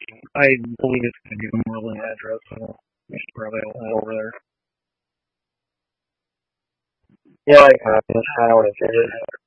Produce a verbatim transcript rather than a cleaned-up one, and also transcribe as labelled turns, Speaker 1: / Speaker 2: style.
Speaker 1: I believe it's going to be the Moreland address, so we should probably all head over there.
Speaker 2: Yeah, I copy. I would have figured.